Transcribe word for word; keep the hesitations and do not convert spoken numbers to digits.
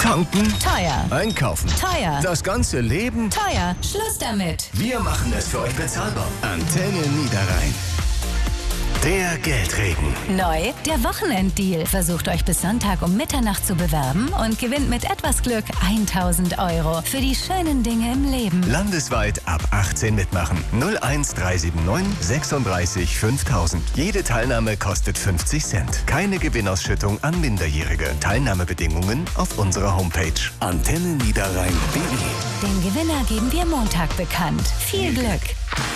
Tanken? Teuer. Einkaufen? Teuer. Das ganze Leben? Teuer. Schluss damit. Wir machen es für euch bezahlbar. Antenne Niederrhein. Der Geldregen. Neu, der Wochenenddeal. Versucht euch bis Sonntag um Mitternacht zu bewerben und gewinnt mit etwas Glück tausend Euro für die schönen Dinge im Leben. Landesweit ab achtzehn mitmachen. null eins drei sieben neun sechsunddreißig fünftausend. Jede Teilnahme kostet fünfzig Cent. Keine Gewinnausschüttung an Minderjährige. Teilnahmebedingungen auf unserer Homepage antenne niederrhein punkt de. Den Gewinner geben wir Montag bekannt. Viel Glück!